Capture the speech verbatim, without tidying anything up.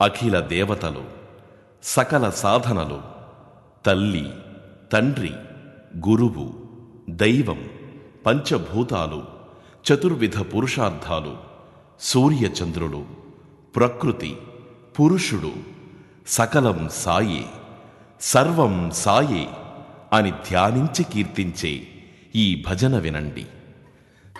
అఖిల దేవతలు, సకల సాధనలు, తల్లి, తండ్రి, గురువు, దైవం, పంచభూతాలు, చతుర్విధ పురుషార్థాలు, సూర్యచంద్రులు, ప్రకృతి, పురుషుడు, సకలం సాయే, సర్వం సాయే అని ధ్యానించి కీర్తించే ఈ భజన వినండి.